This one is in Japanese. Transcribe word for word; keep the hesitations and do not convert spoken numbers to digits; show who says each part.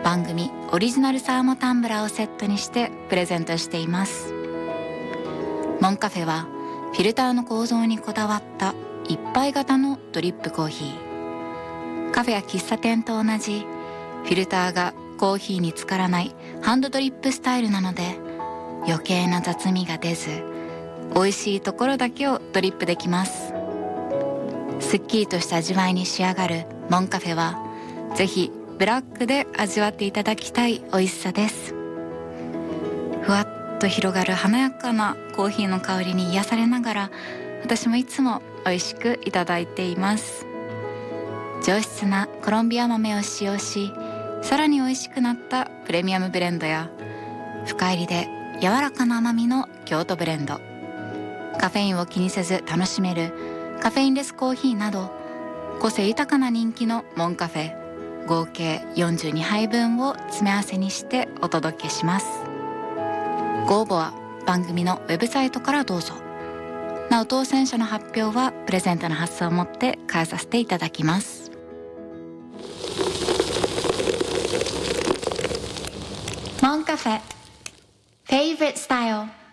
Speaker 1: 番組オリジナルサーモタンブラーをセットにしてプレゼントしています。モンカフェはフィルターの構造にこだわった一杯型のドリップコーヒー。カフェや喫茶店と同じフィルターがコーヒーに浸からないハンドドリップスタイルなので、余計な雑味が出ず美味しいところだけをドリップできます。すっきりとした味わいに仕上がるモンカフェはぜひブラックで味わっていただきたい美味しさです。ふわっと広がる華やかなコーヒーの香りに癒されながら、私もいつも美味しくいただいています。上質なコロンビア豆を使用し、さらに美味しくなったプレミアムブレンドや深入りで柔らかな甘みの京都ブレンド、カフェインを気にせず楽しめるカフェインレスコーヒーなど、個性豊かな人気のモンカフェ合計よんじゅうにはいぶんを詰め合わせにしてお届けします。ご応募は番組のウェブサイトからどうぞ。なお当選者の発表はプレゼントの発送をもって返させていただきます。モンカフェ Favorite Style